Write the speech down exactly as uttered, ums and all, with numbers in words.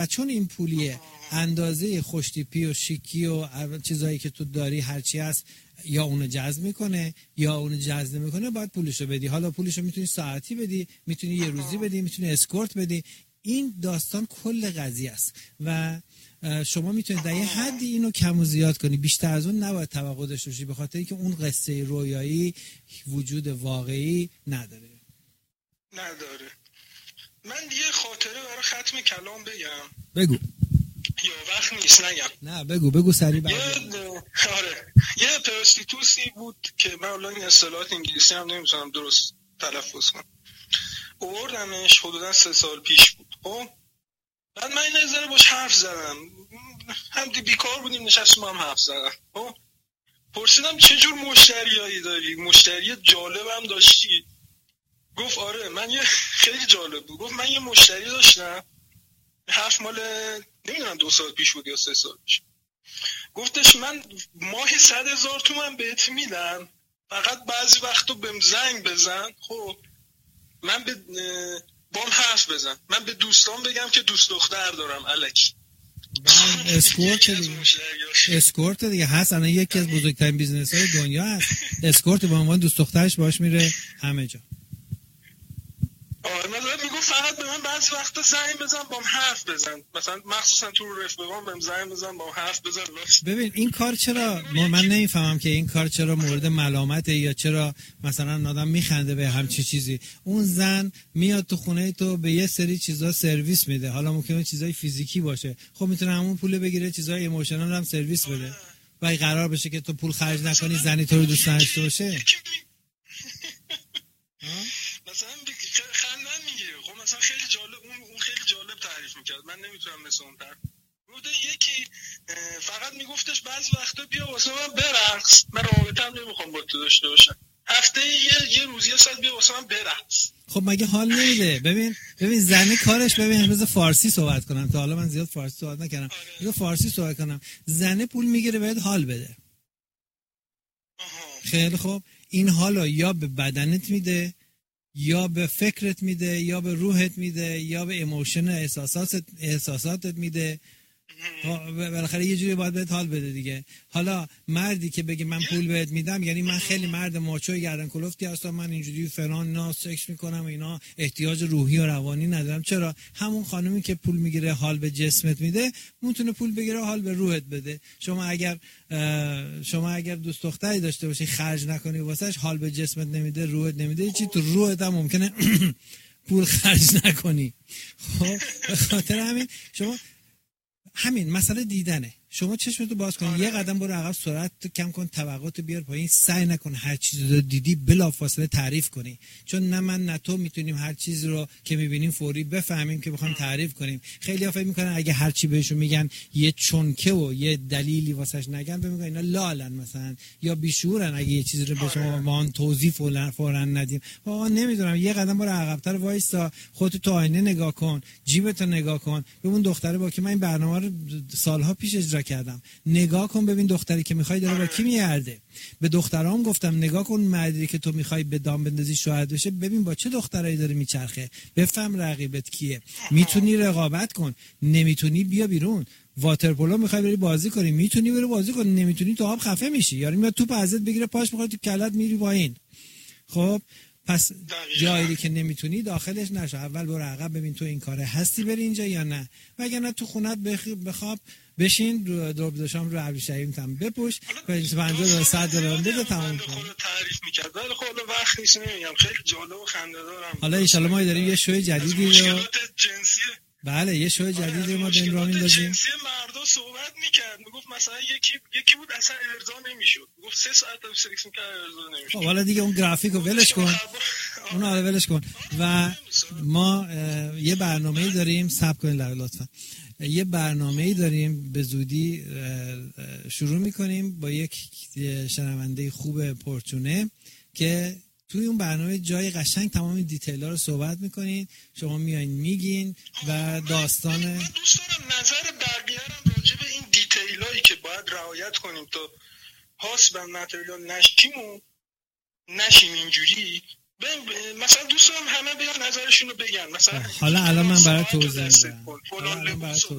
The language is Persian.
چون این پولیه اندازه خوشتیپی و شیکی و چیزایی که تو داری هرچی هست یا اونو جذب میکنه یا اونو جذب نمیکنه، باید پولشو بدی. حالا پولشو میتونی ساعتی بدی، میتونی یه روزی بدی، میتونی اسکورت بدی. این داستان کل قضیه است و شما میتونید در یه حدی اینو کم و زیاد کنی، بیشتر از اون نباید توقع داشته باشی، به خاطر اینکه اون قصه رویایی وجود واقعی نداره. نداره. من یه خاطره برای ختم کلام بگم. بگو. یا وقت نیست نگم. نه بگو بگو سریع. یه آره یه پرستیتوسی بود که من الان این اصطلاحات انگلیسی هم نمیتونم درست تلفظ کنم. آوردمش حدودا سه سال پیش بود. خب بعد من این نظر باش حرف زدم، هم دی بیکار بودیم نشستیم هم حرف زدم. خب پرسیدم چه جور مشتریایی داری؟ مشتری جالب هم داشتی؟ گفت آره. من یه خیلی جالب بود. گفت من یه مشتری داشتم، حرف مال نمیدونم دو سال پیش بود یا سه سال پیش. گفتش من ماه صد هزار تومن بهت میدم، فقط بعضی وقتا بهم زنگ بزن. خب من به بام حرف بزن، من به دوستان بگم که دوست دختر دارم الکی. اسکورت دیگه، اسکورت دیگه هست. الان یکی از بزرگترین بیزنس های دنیا هست اسکورت، به عنوان دوست دخترش باش میره همه جا. آره مثلا میگم فقط به من بعضی وقتا زنگ بزن بام حرف بزن، مثلا مخصوصا تو رفیقام بهم زنگ بزن بام حرف بزن. ببین این کار چرا من نمیفهمم که این کار چرا مورد ملامته یا چرا مثلا آدم میخنده به همچی چیزی. اون زن میاد تو خونه تو به یه سری چیزا سرویس میده، حالا ممکنه چیزای فیزیکی باشه، خب میتونه همون پول بگیره چیزای ایموشنال هم سرویس بده. و اگه قرار بشه که تو پول خرج نکنی زنی تو رو دوست نداشته باشه، مثلا خندن میگیره. خب مثلا خیلی جالب، اون اون خیلی جالب تعریف میکرد، من نمیتونم مثل اون تعریف. بوده یکی فقط میگفتش بعضی وقتا بیا واسه من برقص، من رابطه هم نمیخوام با تو داشته باشم، هفته یه یه روز یه ساعت بیا واسه من برقص. خب مگه حال نمیده؟ ببین ببین زنی کارش، ببین امروز فارسی صحبت کنم، تا حالا من زیاد فارسی صحبت نکردم، آره. فارسی صحبت کنم. زنه پول میگیره بهت حال بده. آها. خیلی خوب، این حالا یا به بدنت میده یا به فکرت میده یا به روحت میده یا به ایموشن احساساتت احساساتت میده. بالاخره یه جوری باید بهت حال بده دیگه. حالا مردی که بگه من پول بهت میدم، یعنی من خیلی مرد ماچوی گردن کلفتی هستم، من اینجوری فلان اینا سکس میکنم اینا، احتیاج روحی و روانی ندارم. چرا؟ همون خانومی که پول میگیره حال به جسمت میده، میتونه پول بگیره حال به روحت بده. شما اگر شما اگر دوست دختری داشته باشی خرج نکنی واسش، حال به جسمت نمیده روحت نمیده، چی تو روحت هم ممکنه پول خرج نکنی. خب به خاطر همین شما همین مسئله دیدنه. شما چشمتو باز کن، یه قدم برو عقب، سرعت کم کن، توقعاتو بیار پایین، سعی نکن هر چیزی رو دیدی بلافاصله تعریف کنی، چون نه من نه تو میتونیم هر چیزی رو که میبینیم فوری بفهمیم که بخوام تعریف کنیم. خیلی‌ها فکر میکنن اگه هر چی بهشون میگن یه چونکه و یه دلیلی واسش نگن، فکر میکنن اینا لالن مثلا یا بیشورن اگه یه چیزی رو به شما ما توضیح فوراً ندیم. آقا نمیدونم، یه قدم برو عقب‌تر وایسا، خودت تو آینه نگاه کن، جیبتو نگاه کن، ببین دختره با که من این برنامه رو سالها پیش اجرا کردم، نگاه کن ببین دختری که میخوای داره با کی میارده. به دخترام گفتم نگاه کن مردی که تو میخوای به دام بندازی شوهر بشه، ببین با چه دخترایی داره میچرخه، بفهم رقیبت کیه. میتونی رقابت کن، نمیتونی بیا بیرون. واترپولو میخوای بری بازی کنی، میتونی بری بازی کنی، نمیتونی تو آب خفه میشی، یارو میاد توپ ازت بگیره پاش میخواد تو کلت میری پایین. خب پس جایی که نمیتونی داخلش نشو، اول برو عقب ببین تو این کاره هستی بری اینجا یا نه، وگرنه تو خونت بخواب بشین رو دور شام رو ابریشمی تام بپوش پنجاه صد دلار بده تمام کن. تعریف می‌کرد ولی خب وقت نیست نمیگم، خیلی جالب و خنده‌دارم. حالا ان شاءالله ما داریم یه شو جدیدی رو جنسی بله یه شو جدیدی ما داریم راه میندازیم. جنسی مردا صحبت می‌کرد، میگفت مثلا یکی یکی بود اصلا ارضا نمیشد، میگفت سه ساعت هم سکس می‌کرد ارضا نمیشد. خب حالا دیگه اون گرافیکو ولش کن، اون رو ولش کن. و ما یه برنامه‌ای داریم، صبر کنید لطفاً. یه برنامه‌ای داریم به زودی شروع می‌کنیم با یک شنونده خوب پرچونه که توی اون برنامه جای قشنگ تمام دیتیل‌ها رو صحبت می‌کنین، شما میایین میگین و داستان. من دوست دارم نظر بقیه رو راجع به این دیتیلایی که باید رعایت کنیم تا پاس به متریال نشیم و نشیم اینجوری مثلا دوست دارم همه بیان نظرشون رو بگن، مثلا حالا الان من برای توضیح میدم فلان لباس